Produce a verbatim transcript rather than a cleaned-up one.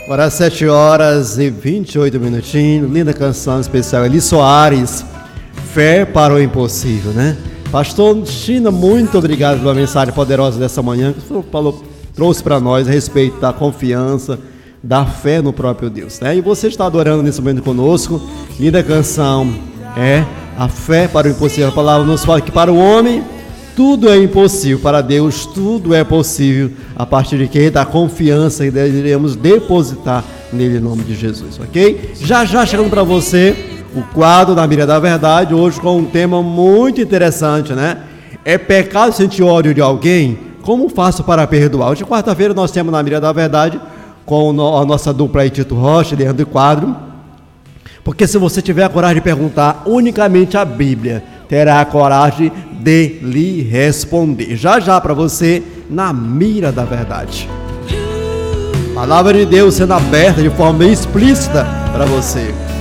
Agora às sete horas e vinte e oito minutinhos, linda canção especial, Eli Soares, Fé para o Impossível, né? Pastor China, muito obrigado pela mensagem poderosa dessa manhã, que o senhor falou, trouxe para nós a respeito da confiança, da fé no próprio Deus, né? E você está adorando nesse momento conosco, linda canção, é a fé para o impossível. A palavra nos fala que para o homem tudo é impossível, para Deus tudo é possível, a partir de quem? Da confiança que iremos depositar nele, em nome de Jesus, ok? Já já chegando para você o quadro da Mira da Verdade, hoje com um tema muito interessante, né? É pecado sentir ódio de alguém? Como faço para perdoar? Hoje, quarta-feira, nós temos na Mira da Verdade com a nossa dupla aí, Tito Rocha e Leandro Quadro, porque se você tiver a coragem de perguntar unicamente a Bíblia, terá a coragem de lhe responder. Já já para você, na Mira da Verdade. Palavra de Deus sendo aberta de forma explícita para você.